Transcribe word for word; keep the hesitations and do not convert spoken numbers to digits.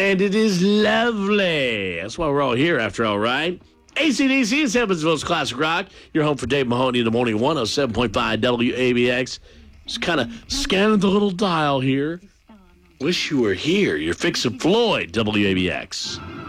And it is lovely. That's why we're all here, after all, right? A C D C is Evansville's Classic Rock. Your home for Dave Mahoney in the morning, one oh seven point five W A B X. Just kind of scanning the little dial here. Wish you were here. You're fixing Floyd, W A B X.